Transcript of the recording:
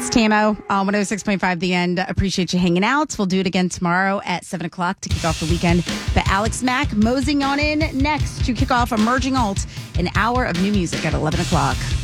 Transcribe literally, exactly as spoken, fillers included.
It's Tamo on one oh six point five The End. Appreciate you hanging out. We'll do it again tomorrow at seven o'clock to kick off the weekend. But Alex Mack moseying on in next to kick off Emerging Alt, an hour of new music at eleven o'clock.